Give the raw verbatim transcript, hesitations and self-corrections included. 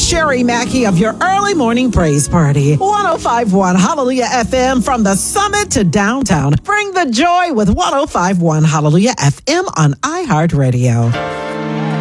Sherry Mackey of your early morning praise party. one oh five point one Hallelujah F M from the summit to downtown. Bring the joy with one oh five point one Hallelujah F M on iHeartRadio.